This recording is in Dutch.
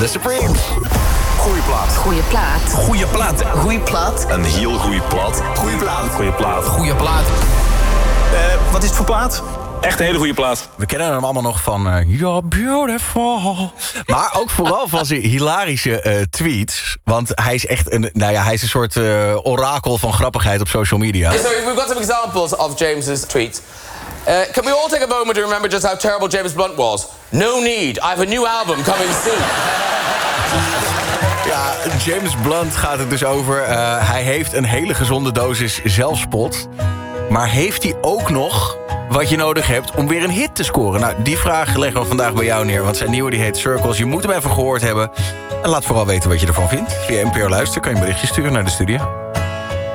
The Supremes. Goeie plaat. Goeie plaat. Goeie plaat. Goeie plaat. Een heel goeie plaat. Goeie plaat. Goeie plaat. Goeie plaat. Wat is het voor plaat? Echt een hele goede plaat. We kennen hem allemaal nog van You're Beautiful. Maar ook vooral van zijn hilarische tweets. Want hij is echt hij is een soort orakel van grappigheid op social media. So we've got some examples of James's tweets. Can we all take a moment to remember just how terrible James Blunt was? No need. I have a new album coming soon. Ja, James Blunt gaat het dus over. Hij heeft een hele gezonde dosis zelfspot. Maar heeft hij ook nog wat je nodig hebt om weer een hit te scoren? Nou, die vraag leggen we vandaag bij jou neer. Want zijn nieuwe die heet Circles. Je moet hem even gehoord hebben. En laat vooral weten wat je ervan vindt. Via NPO Luister kan je een berichtje sturen naar de studio.